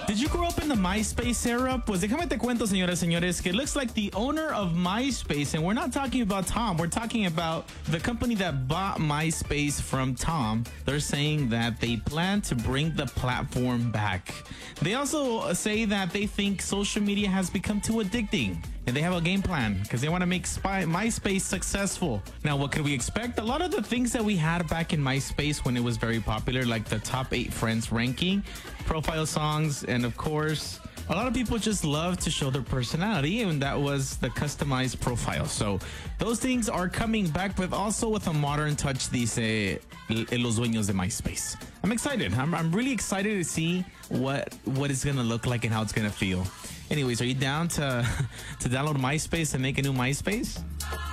Did you grow up in the MySpace era? Pues déjame te cuento, señoras, señores, que it looks like the owner of MySpace, and we're not talking about Tom, we're talking about the company that bought MySpace from Tom. They're saying that they plan to bring the platform back. They also say that they think social media has become too addicting, and they have a game plan because they want to make MySpace successful. Now, what could we expect? A lot of the things that we had back in MySpace when it was very popular, like the top 8 friends ranking, profile songs, and of course, a lot of people just love to show their personality, and that was the customized profile. So those things are coming back, but also with a modern touch, dice los dueños de MySpace. I'm excited. I'm really excited to see what it's going to look like and how it's going to feel. Anyways, are you down to download MySpace and make a new MySpace?